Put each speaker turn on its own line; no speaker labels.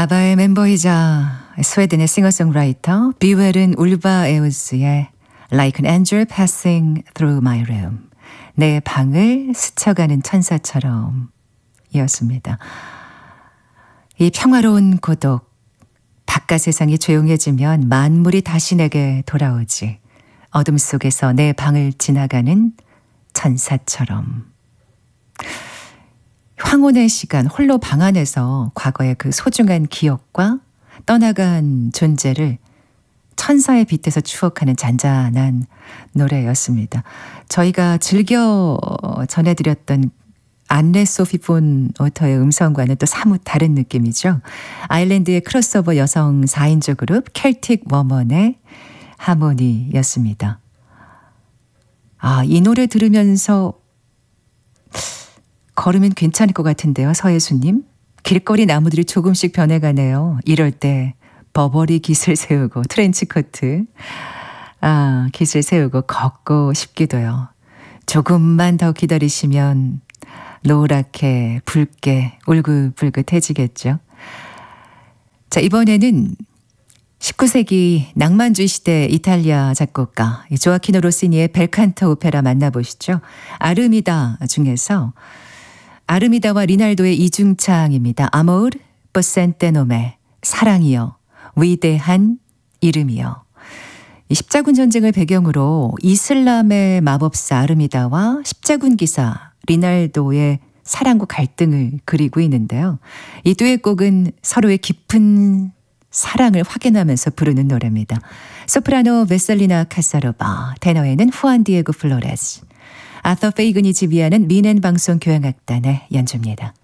아바의 멤버이자 스웨덴의 싱어송라이터 비웰은 울바 에우스의 Like an angel passing through my room, 내 방을 스쳐가는 천사처럼 이었습니다. 이 평화로운 고독, 바깥 세상이 조용해지면 만물이 다시 내게 돌아오지. 어둠 속에서 내 방을 지나가는 천사처럼. 황혼의 시간, 홀로 방 안에서 과거의 그 소중한 기억과 떠나간 존재를 천사에 빗대서 추억하는 잔잔한 노래였습니다. 저희가 즐겨 전해드렸던 안네 소피 폰 오터의 음성과는 또 사뭇 다른 느낌이죠. 아일랜드의 크로스오버 여성 4인조 그룹 켈틱 워먼의 하모니였습니다. 이 노래 들으면서 걸으면 괜찮을 것 같은데요, 서예수님. 길거리 나무들이 조금씩 변해가네요. 이럴 때 버버리 깃을 세우고 트렌치코트 깃을 세우고 걷고 싶기도요. 조금만 더 기다리시면 노랗게 붉게 울긋불긋해지겠죠. 자, 이번에는 19세기 낭만주의 시대 이탈리아 작곡가 조아키노 로시니의 벨칸토 오페라 만나보시죠. 아르미다 중에서 아르미다와 리날도의 이중창입니다. 아모르 포센테 노메, 사랑이여, 위대한 이름이여. 이 십자군 전쟁을 배경으로 이슬람의 마법사 아르미다와 십자군 기사 리날도의 사랑과 갈등을 그리고 있는데요. 이 듀엣곡은 서로의 깊은 사랑을 확인하면서 부르는 노래입니다. 소프라노 베셀리나 카사로바, 테너에는 후안 디에고 플로레스, 아터 페이그니 지비아는 미넨 방송 교향악단의 연주입니다.